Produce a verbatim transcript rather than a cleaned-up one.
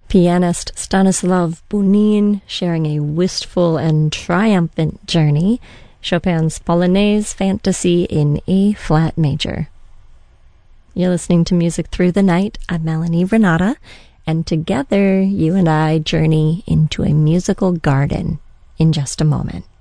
Pianist Stanislav Bunin sharing a wistful and triumphant journey, Chopin's Polonaise Fantasy in A-flat major. You're listening to Music Through the Night. I'm Melanie Renata, and together you and I journey into a musical garden in just a moment.